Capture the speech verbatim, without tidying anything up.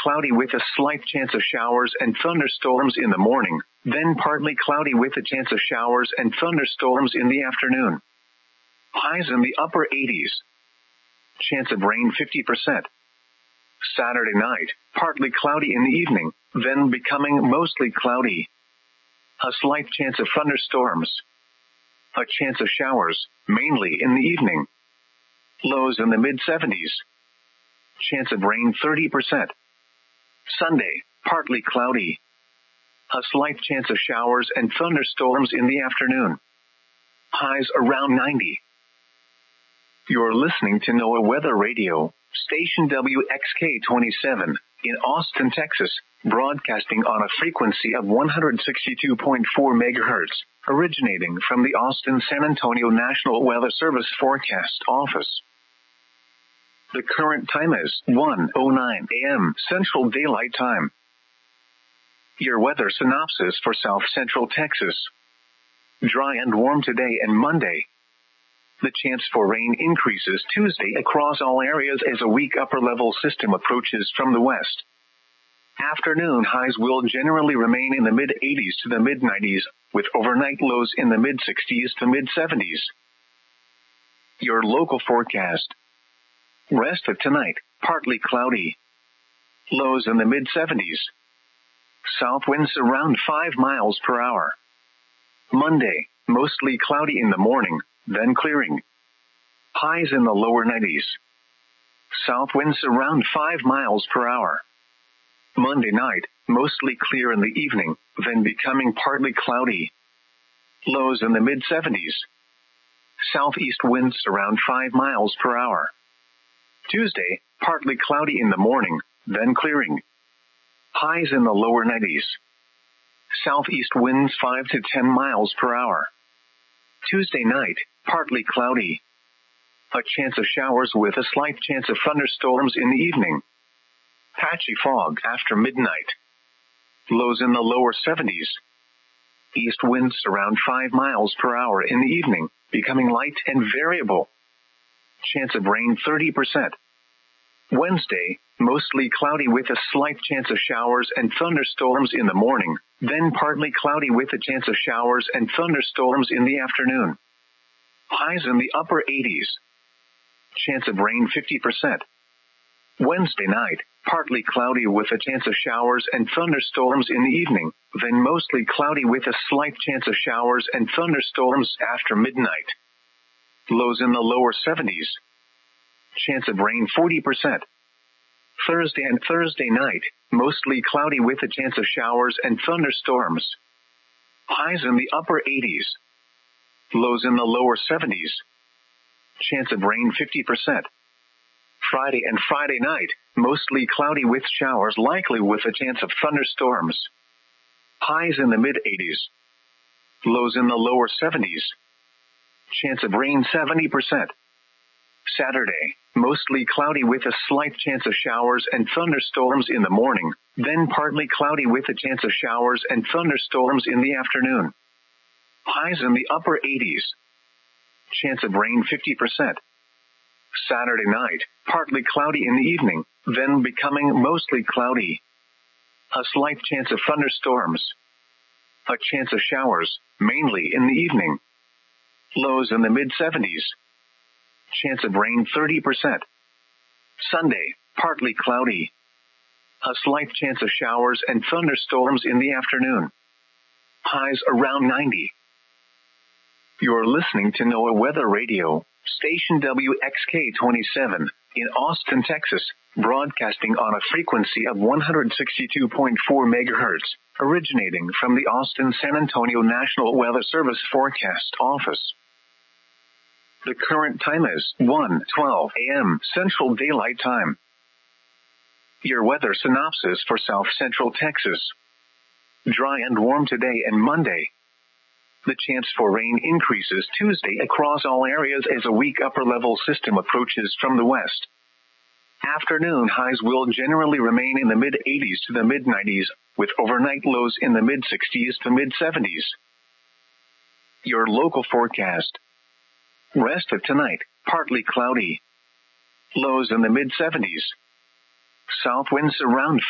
cloudy with a slight chance of showers and thunderstorms in the morning, then partly cloudy with a chance of showers and thunderstorms in the afternoon. Highs in the upper eighties. Chance of rain fifty percent. Saturday night, partly cloudy in the evening, then becoming mostly cloudy. A slight chance of thunderstorms. A chance of showers, mainly in the evening. Lows in the mid seventies. Chance of rain thirty percent. Sunday, partly cloudy. A slight chance of showers and thunderstorms in the afternoon. Highs around ninety. You're listening to NOAA Weather Radio, station W X K twenty-seven, in Austin, Texas, broadcasting on a frequency of one hundred sixty-two point four megahertz, originating from the Austin-San Antonio National Weather Service Forecast Office. The current time is one oh nine a.m. Central Daylight Time. Your weather synopsis for South Central Texas. Dry and warm today and Monday. The chance for rain increases Tuesday across all areas as a weak upper-level system approaches from the west. Afternoon highs will generally remain in the mid eighties to the mid nineties, with overnight lows in the mid sixties to mid seventies. Your local forecast. Rest of tonight, partly cloudy. Lows in the mid seventies. South winds around five miles per hour. Monday, mostly cloudy in the morning, then clearing. Highs in the lower nineties. South winds around five miles per hour. Monday night, mostly clear in the evening, then becoming partly cloudy. Lows in the mid seventies. Southeast winds around five miles per hour. Tuesday, partly cloudy in the morning, then clearing. Highs in the lower nineties. Southeast winds five to ten miles per hour. Tuesday night, partly cloudy. A chance of showers with a slight chance of thunderstorms in the evening. Patchy fog after midnight. Lows in the lower seventies. East winds around five miles per hour in the evening, becoming light and variable. Chance of rain thirty percent. Wednesday, mostly cloudy with a slight chance of showers and thunderstorms in the morning, then partly cloudy with a chance of showers and thunderstorms in the afternoon. Highs in the upper eighties. Chance of rain fifty percent. Wednesday night, partly cloudy with a chance of showers and thunderstorms in the evening, then mostly cloudy with a slight chance of showers and thunderstorms after midnight. Lows in the lower seventies. Chance of rain forty percent. Thursday and Thursday night, mostly cloudy with a chance of showers and thunderstorms. Highs in the upper eighties. Lows in the lower seventies. Chance of rain fifty percent. Friday and Friday night, mostly cloudy with showers likely with a chance of thunderstorms. Highs in the mid eighties. Lows in the lower seventies. Chance of rain seventy percent. Saturday, mostly cloudy with a slight chance of showers and thunderstorms in the morning, then partly cloudy with a chance of showers and thunderstorms in the afternoon. Highs in the upper eighties. Chance of rain fifty percent. Saturday night, partly cloudy in the evening, then becoming mostly cloudy. A slight chance of thunderstorms. A chance of showers, mainly in the evening. Lows in the mid seventies. Chance of rain thirty percent. Sunday, partly cloudy. A slight chance of showers and thunderstorms in the afternoon. Highs around ninety. You're listening to NOAA Weather Radio, station W X K twenty-seven, in Austin, Texas, broadcasting on a frequency of one hundred sixty-two point four megahertz, originating from the Austin-San Antonio National Weather Service Forecast Office. The current time is one twelve a.m. Central Daylight Time. Your weather synopsis for South Central Texas. Dry and warm today and Monday. The chance for rain increases Tuesday across all areas as a weak upper-level system approaches from the west. Afternoon highs will generally remain in the mid eighties to the mid nineties, with overnight lows in the mid sixties to mid seventies. Your local forecast. Rest of tonight, partly cloudy. Lows in the mid seventies. South winds around